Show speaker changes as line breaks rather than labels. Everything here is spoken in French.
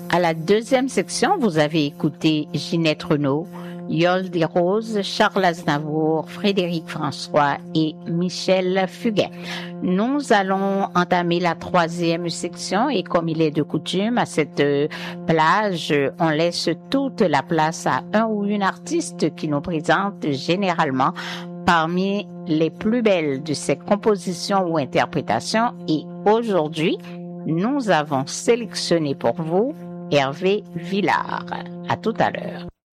À la deuxième section, vous avez écouté Ginette Renaud, Yol Desroses, Charles Aznavour, Frédéric François et Michel Fugain. Nous allons entamer la troisième section et comme il est de coutume, à cette plage, on laisse toute la place à un ou une artiste qui nous présente généralement parmi les plus belles de ses compositions ou interprétations. Et aujourd'hui, nous avons sélectionné pour vous Hervé Villard. À tout à l'heure.